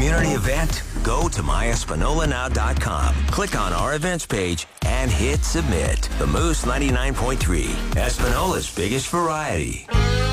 community event? Go to myespinolanow.com, click on our events page, and hit submit. The Moose 99.3, Espinola's biggest variety.